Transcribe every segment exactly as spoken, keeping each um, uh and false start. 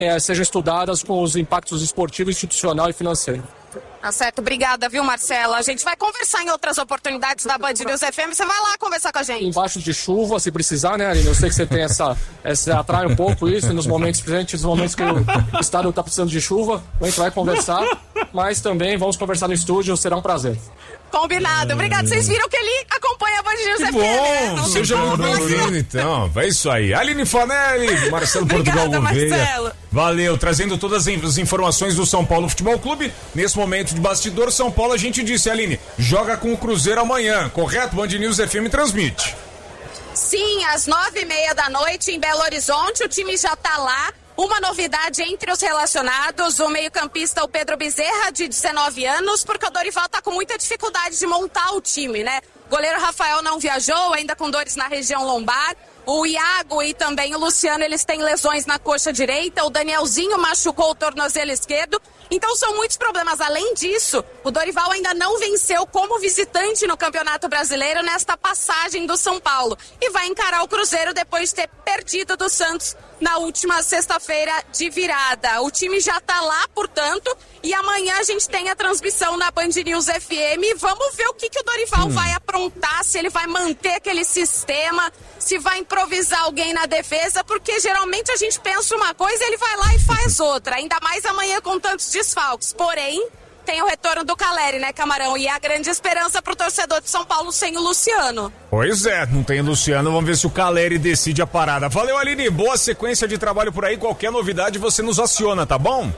é, sejam estudadas com os impactos esportivo, institucional e financeiro. Tá certo, obrigada, viu, Marcela? A gente vai conversar em outras oportunidades da Band News F M, você vai lá conversar com a gente. Embaixo de chuva, se precisar, né, Aline? Eu sei que você tem essa, essa atrai um pouco isso, nos momentos presentes, nos momentos que o estado está precisando de chuva, a gente vai conversar, mas também vamos conversar no estúdio, será um prazer. Combinado, obrigado. Vocês viram que ele acompanha a Band News F M, bom, né? Não seja muito bem-vindo, então. É isso aí. Aline Fanelli, Marcelo Portugal Gouveia. Valeu, trazendo todas as informações do São Paulo Futebol Clube. Nesse momento de bastidor, São Paulo, a gente disse, Aline, joga com o Cruzeiro amanhã, correto? Band News F M transmite. Sim, às nove e meia da noite em Belo Horizonte, o time já tá lá. Uma novidade entre os relacionados, o meio-campista, o Pedro Bezerra, de dezenove anos, porque o Dorival tá com muita dificuldade de montar o time, né? O goleiro Rafael não viajou, ainda com dores na região lombar. O Iago e também o Luciano, eles têm lesões na coxa direita. O Danielzinho machucou o tornozelo esquerdo. Então são muitos problemas. Além disso, o Dorival ainda não venceu como visitante no Campeonato Brasileiro nesta passagem do São Paulo. E vai encarar o Cruzeiro depois de ter perdido do Santos na última sexta-feira de virada. O time já está lá, portanto, e amanhã a gente tem a transmissão na Band News F M. Vamos ver o que, que o Dorival hum. vai aprontar, se ele vai manter aquele sistema, se vai improvisar alguém na defesa, porque geralmente a gente pensa uma coisa e ele vai lá e faz outra, ainda mais amanhã com tantos desfalques. Porém, tem o retorno do Caleri, né, Camarão? E a grande esperança pro torcedor de São Paulo sem o Luciano. Pois é, não tem o Luciano, vamos ver se o Caleri decide a parada. Valeu, Aline, boa sequência de trabalho por aí, qualquer novidade você nos aciona, tá bom?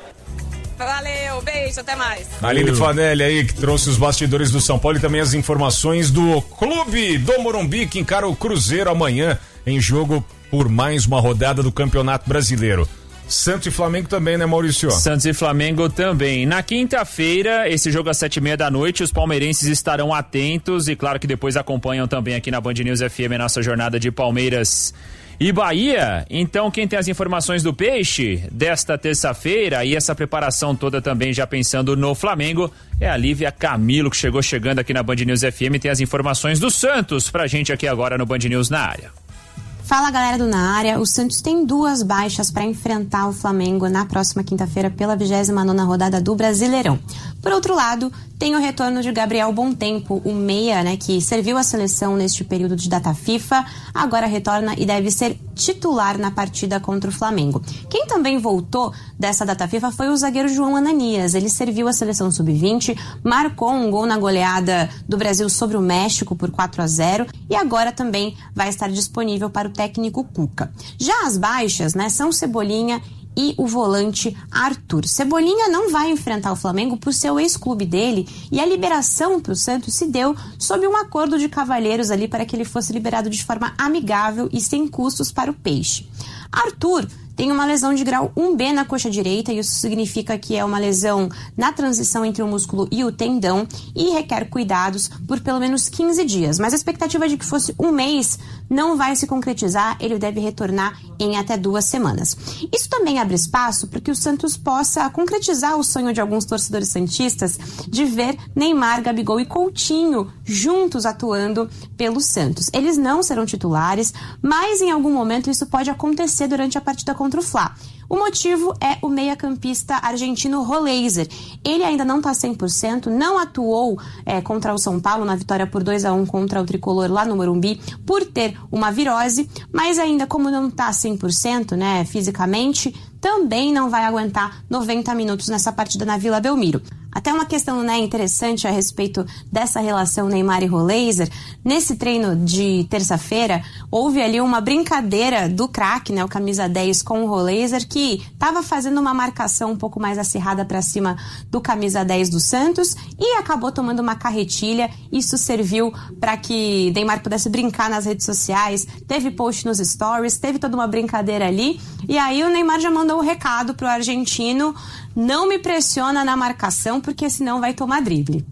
Valeu, beijo, até mais. Aline Fanelli aí, que trouxe os bastidores do São Paulo e também as informações do Clube do Morumbi, que encara o Cruzeiro amanhã em jogo por mais uma rodada do Campeonato Brasileiro. Santos e Flamengo também, né, Maurício? Santos e Flamengo também. Na quinta-feira, esse jogo às sete e meia da noite, os palmeirenses estarão atentos e claro que depois acompanham também aqui na Band News F M a nossa jornada de Palmeiras e Bahia. Então, quem tem as informações do Peixe desta terça-feira e essa preparação toda também já pensando no Flamengo é a Lívia Camilo, que chegou chegando aqui na Band News F M, tem as informações do Santos pra gente aqui agora no Band News na área. Fala, galera do Na Área. O Santos tem duas baixas para enfrentar o Flamengo na próxima quinta-feira pela vigésima nona rodada do Brasileirão. Por outro lado, tem o retorno de Gabriel Bontempo, o meia, né, que serviu a seleção neste período de data FIFA, agora retorna e deve ser titular na partida contra o Flamengo. Quem também voltou dessa data FIFA foi o zagueiro João Ananias. Ele serviu a seleção sub vinte, marcou um gol na goleada do Brasil sobre o México por quatro a zero e agora também vai estar disponível para o técnico Cuca. Já as baixas, né, são Cebolinha e o volante Arthur. Cebolinha não vai enfrentar o Flamengo por ser o ex-clube dele e a liberação para o Santos se deu sob um acordo de cavalheiros ali para que ele fosse liberado de forma amigável e sem custos para o Peixe. Arthur tem uma lesão de grau um B na coxa direita e isso significa que é uma lesão na transição entre o músculo e o tendão e requer cuidados por pelo menos quinze dias. Mas a expectativa de que fosse um mês não vai se concretizar, ele deve retornar em até duas semanas. Isso também abre espaço para que o Santos possa concretizar o sonho de alguns torcedores santistas de ver Neymar, Gabigol e Coutinho juntos atuando pelo Santos. Eles não serão titulares, mas em algum momento isso pode acontecer durante a partida contra o Fla. O motivo é o meia-campista argentino Roleiser. Ele ainda não está cem por cento, não atuou é, contra o São Paulo na vitória por dois a um contra o Tricolor lá no Morumbi por ter uma virose, mas ainda como não está cem por cento, né, fisicamente, também não vai aguentar noventa minutos nessa partida na Vila Belmiro. Até uma questão, né, interessante a respeito dessa relação Neymar e Roleiser. Nesse treino de terça-feira, houve ali uma brincadeira do craque, né, o camisa dez com o Roleiser, que estava fazendo uma marcação um pouco mais acirrada para cima do camisa dez do Santos e acabou tomando uma carretilha. Isso serviu para que Neymar pudesse brincar nas redes sociais, teve post nos stories, teve toda uma brincadeira ali. E aí o Neymar já mandou o recado pro argentino: não me pressiona na marcação, porque senão vai tomar drible.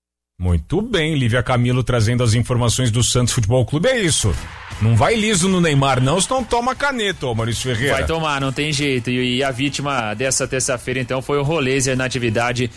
Muito bem, Lívia Camilo trazendo as informações do Santos Futebol Clube. É isso. Não vai liso no Neymar, não, senão toma caneta, ô Maurício Ferreira. Vai tomar, não tem jeito. E a vítima dessa terça-feira, então, foi o Roleiser na atividade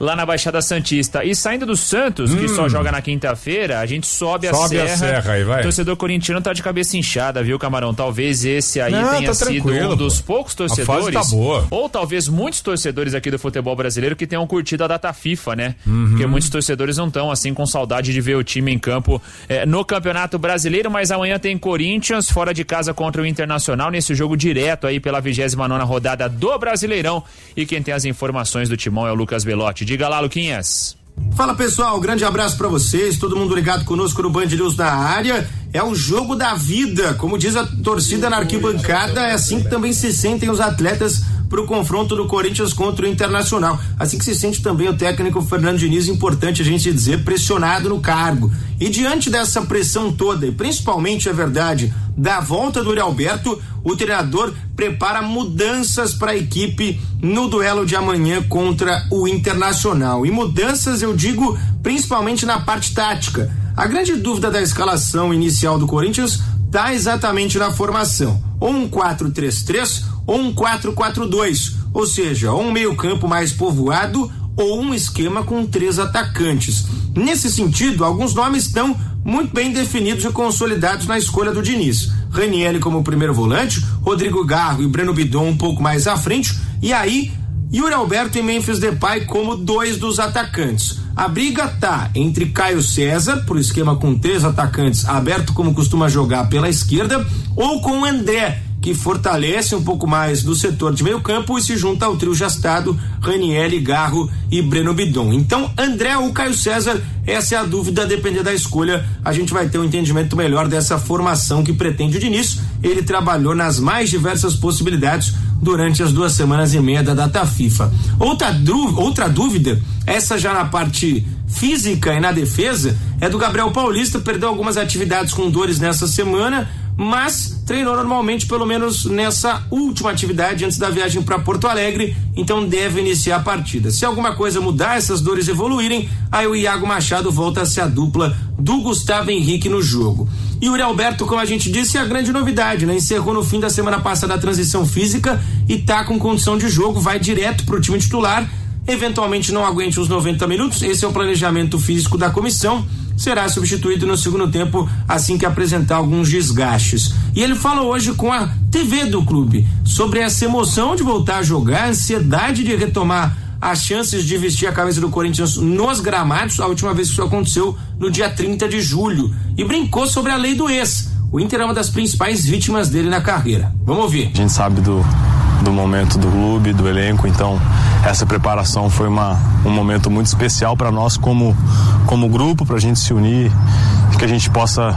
lá na Baixada Santista. E saindo do Santos, hum. que só joga na quinta-feira, a gente sobe, sobe a serra. Sobe a serra aí, vai. O torcedor corintiano tá de cabeça inchada, viu, Camarão? Talvez esse aí Não, tenha tá sido um dos pô. poucos torcedores, tá boa. ou talvez muitos torcedores aqui do futebol brasileiro que tenham curtido a data FIFA, né? Uhum. Porque muitos torcedores não estão assim com saudade de ver o time em campo é, no Campeonato Brasileiro, mas amanhã tem Corinthians fora de casa contra o Internacional nesse jogo direto aí pela vigésima nona rodada do Brasileirão, e quem tem as informações do timão é o Lucas Belotti. Diga lá, Luquinhas. Fala, pessoal, grande abraço pra vocês, todo mundo ligado conosco no Band News na área. É o jogo da vida, como diz a torcida na arquibancada, é assim que também se sentem os atletas pro confronto do Corinthians contra o Internacional. Assim que se sente também o técnico Fernando Diniz, importante a gente dizer, pressionado no cargo. E diante dessa pressão toda, e principalmente, é verdade, da volta do Yuri Alberto, o treinador prepara mudanças para a equipe no duelo de amanhã contra o Internacional. E mudanças, eu digo, principalmente na parte tática. A grande dúvida da escalação inicial do Corinthians está exatamente na formação. Ou um quatro três três ou um quatro quatro dois. Ou seja, ou um meio-campo mais povoado ou um esquema com três atacantes. Nesse sentido, alguns nomes estão muito bem definidos e consolidados na escolha do Diniz. Ranieri como primeiro volante, Rodrigo Garro e Breno Bidon um pouco mais à frente, e aí Yuri Alberto e Memphis Depay como dois dos atacantes. A briga tá entre Caio César, por esquema com três atacantes, aberto como costuma jogar pela esquerda, ou com André, que fortalece um pouco mais do setor de meio campo e se junta ao trio gastado, Ranieri, Garro e Breno Bidon. Então, André ou Caio César, essa é a dúvida, a depender da escolha, a gente vai ter um entendimento melhor dessa formação que pretende o Diniz. Ele trabalhou nas mais diversas possibilidades durante as duas semanas e meia da data FIFA. Outra, dú- outra dúvida, essa já na parte física e na defesa, é do Gabriel Paulista, perdeu algumas atividades com dores nessa semana, mas treinou normalmente, pelo menos nessa última atividade antes da viagem para Porto Alegre, então deve iniciar a partida. Se alguma coisa mudar, essas dores evoluírem, aí o Iago Machado volta a ser a dupla do Gustavo Henrique no jogo. E o Yuri Alberto, como a gente disse, é a grande novidade, né? Encerrou no fim da semana passada a transição física e tá com condição de jogo, vai direto pro time titular, eventualmente não aguente os noventa minutos, esse é o planejamento físico da comissão, será substituído no segundo tempo assim que apresentar alguns desgastes. E ele fala hoje com a T V do clube sobre essa emoção de voltar a jogar, a ansiedade de retomar as chances de vestir a camisa do Corinthians nos gramados, a última vez que isso aconteceu no dia trinta de julho, e brincou sobre a lei do ex. O Inter é uma das principais vítimas dele na carreira. Vamos ouvir. A gente sabe do, do momento do clube, do elenco, então essa preparação foi uma, um momento muito especial para nós como, como grupo, para a gente se unir, que a gente possa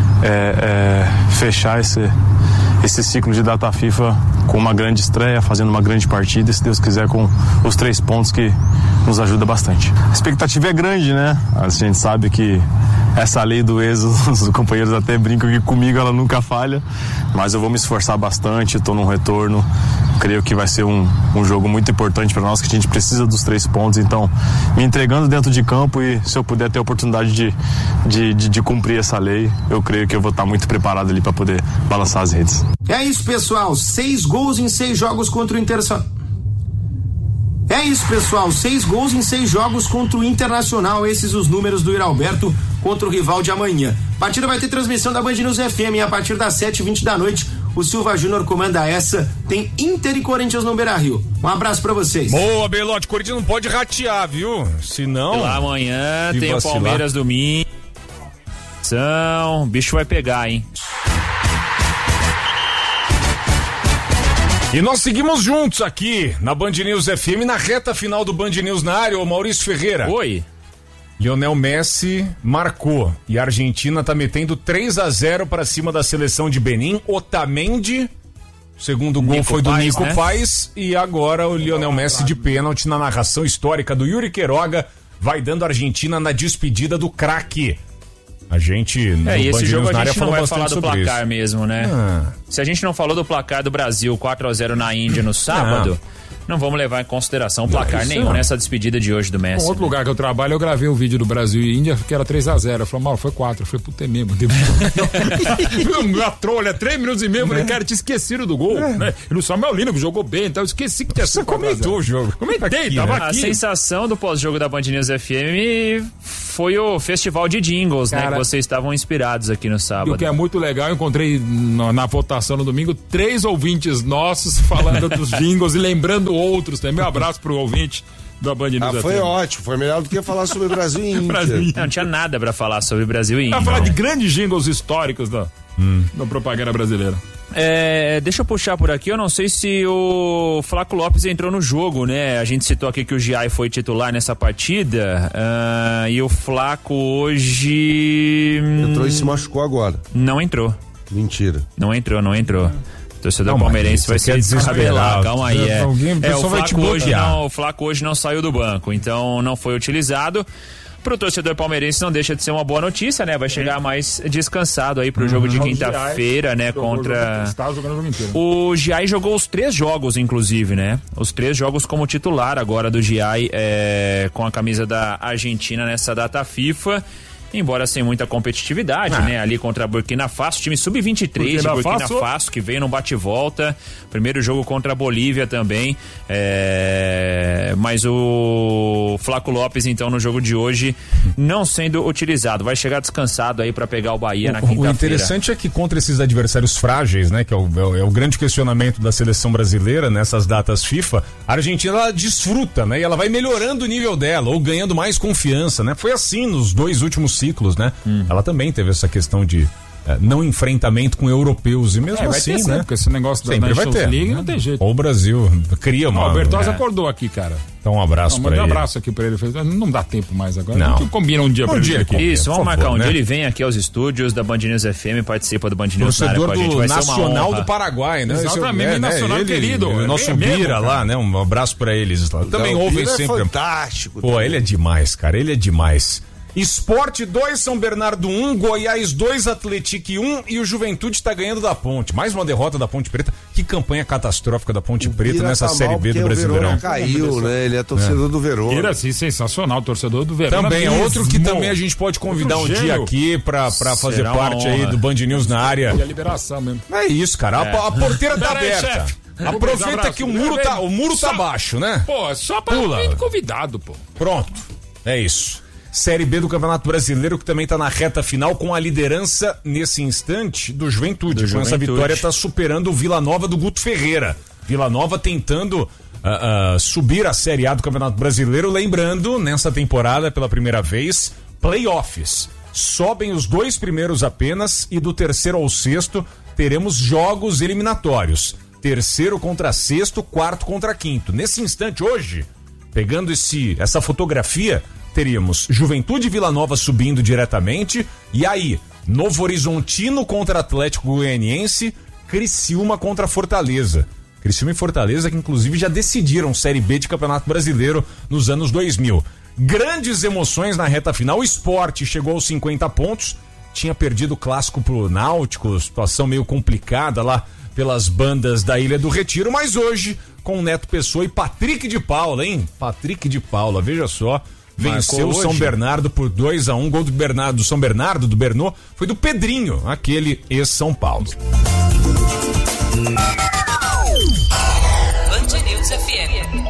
é, é, fechar esse, esse ciclo de data FIFA com uma grande estreia, fazendo uma grande partida e, se Deus quiser, com os três pontos que nos ajuda bastante. A expectativa é grande, né? A gente sabe que essa lei do ex, os companheiros até brincam que comigo ela nunca falha, mas eu vou me esforçar bastante, estou num retorno, creio que vai ser um, um jogo muito importante para nós, que a gente precisa dos três pontos, então me entregando dentro de campo, e se eu puder ter a oportunidade de, de, de, de cumprir essa lei, eu creio que eu vou estar muito preparado ali para poder balançar as redes. É isso, pessoal, seis gols em seis jogos contra o Internacional. É isso, pessoal, seis gols em seis jogos contra o Internacional, esses os números do Yuri Alberto contra o rival de amanhã. A partida vai ter transmissão da Band News F M a partir das sete e vinte da noite. O Silva Júnior comanda essa, tem Inter e Corinthians no Beira-Rio. Um abraço pra vocês. Boa, Belote, Corinthians não pode ratear, viu? Senão... Lá amanhã tem o Palmeiras domingo. O bicho vai pegar, hein? E nós seguimos juntos aqui na Band News F M, na reta final do Band News na área, o Maurício Ferreira. Oi. Lionel Messi marcou e a Argentina tá metendo três a zero para cima da seleção de Benin. Otamendi, o segundo gol Nico foi do Paz, Nico né? Paz, e agora o Lionel Messi de pênalti na narração histórica do Yuri Queiroga vai dando a Argentina na despedida do craque. A gente no É, e esse Band jogo News na a área gente não falou vai falar bastante do sobre placar isso. mesmo, né? Ah. Se a gente não falou do placar do Brasil quatro a zero na Índia no sábado, não vamos levar em consideração o placar não, nenhum não. nessa despedida de hoje do Messi. Um outro né? lugar que eu trabalho, eu gravei um vídeo do Brasil e Índia que era três a zero. Eu falei, mal, foi quatro. Eu falei, puta, é mesmo. Uma trolha, três minutos e meio. Eu falei, cara, te esqueceram do gol. É. Né? E no Samuel Lino, que jogou bem, então eu esqueci que tinha sido. Você comentou o jogo. Comentei, aqui, tava né? aqui. A sensação do pós-jogo da Band News F M foi o festival de jingles, cara, né? Que vocês estavam inspirados aqui no sábado. E o que é muito legal, eu encontrei na, na votação no domingo três ouvintes nossos falando dos jingles e lembrando outros também. Um abraço pro ouvinte da Band News. Ah, foi F M. ótimo, foi melhor do que falar sobre Brasil e Índia. Brasil e Índia. Não tinha nada pra falar sobre Brasil e Índia. Pra falar de grandes jingles históricos da, hum. da propaganda brasileira. É, deixa eu puxar por aqui, eu não sei se o Flaco Lopes entrou no jogo, né? A gente citou aqui que o Giai foi titular nessa partida uh, e o Flaco hoje... Entrou e se machucou agora. Não entrou. Mentira. Não entrou, não entrou. O torcedor Não, palmeirense vai ser descabelar, calma aí. É, Alguém, é, o, Flaco hoje não, o Flaco hoje não saiu do banco, então não foi utilizado. Pro torcedor palmeirense não deixa de ser uma boa notícia, né? Vai chegar mais descansado aí pro uhum. jogo de quinta-feira, né? Contra... Está jogando o jogo inteiro. O Giai jogou os três jogos, inclusive, né? Os três jogos como titular agora do Giai, é, com a camisa da Argentina nessa data FIFA. Embora sem muita competitividade, ah. né? Ali contra a Burkina Faso, time sub vinte e três Burkina de Burkina Faso. Faso, que veio no bate-volta. Primeiro jogo contra a Bolívia também. É... Mas o Flaco Lopes, então, no jogo de hoje, não sendo utilizado. Vai chegar descansado aí pra pegar o Bahia o, na quinta-feira. O interessante é que contra esses adversários frágeis, né? Que é o, é o, é o grande questionamento da seleção brasileira nessas datas FIFA, a Argentina, ela desfruta, né? E ela vai melhorando o nível dela, ou ganhando mais confiança, né? Foi assim nos dois últimos ciclos, né? Hum. Ela também teve essa questão de é, não enfrentamento com europeus e mesmo é, vai assim, ter, né? Porque esse negócio da sempre vai ter, League né? não tem jeito. Ou o Brasil cria uma... Não, o Bertozzi é. acordou aqui, cara. Então um abraço não, pra um ele. Um abraço aqui pra ele. Não dá tempo mais agora. Não. A gente combina um dia um pra dia ele aqui. Isso, vamos favor, marcar um né? dia. Ele vem aqui aos estúdios da Band News F M, participa do Band News na área Torcedor com a gente. Vai do ser uma Nacional honra. do Paraguai, né? Exatamente, é, Nacional né? querido. O nosso é mesmo, Bira cara. lá, né? Um abraço pra eles lá. Também Não, ouvem Bira sempre. É fantástico. Pô, ele é demais, cara. Ele é demais. Esporte dois, São Bernardo um, Goiás dois, Atlético um e o Juventude está ganhando da Ponte. Mais uma derrota da Ponte Preta. Que campanha catastrófica da Ponte Preta nessa tá Série B do Brasileirão. O caiu, né? Ele é torcedor é. do Verona. Vira assim, sensacional, torcedor do Verona. Também é mesmo. outro que também a gente pode convidar um dia aqui pra, pra fazer Será parte aí do Band News na área. E a liberação mesmo. É isso, cara. É. A, a porteira tá Pera aí, aberta. chefe. Aproveita que o muro tá, o muro tá baixo, né? Pô, é só pra Pula. vir convidado, pô. Pronto. É isso. Série B do Campeonato Brasileiro, que também está na reta final com a liderança nesse instante do Juventude. Do com Juventude. essa vitória está superando o Vila Nova do Guto Ferreira. Vila Nova tentando uh, uh, subir a Série A do Campeonato Brasileiro, lembrando, nessa temporada, pela primeira vez, playoffs. Sobem os dois primeiros apenas e do terceiro ao sexto teremos jogos eliminatórios. Terceiro contra sexto, quarto contra quinto. Nesse instante, hoje, pegando esse, essa fotografia, teríamos Juventude e Vila Nova subindo diretamente, e aí, Novo Horizontino contra Atlético Goianiense, Criciúma contra Fortaleza. Criciúma e Fortaleza que inclusive já decidiram Série B de Campeonato Brasileiro nos anos dois mil. Grandes emoções na reta final, o Sport chegou aos cinquenta pontos, tinha perdido o clássico pro Náutico, situação meio complicada lá pelas bandas da Ilha do Retiro, mas hoje, com Neto Pessoa e Patrick de Paula, hein? Patrick de Paula, veja só. Venceu o São Bernardo por dois a um. Gol do Bernardo, do São Bernardo, do Bernô, foi do Pedrinho, aquele ex-São Paulo. Band News F M.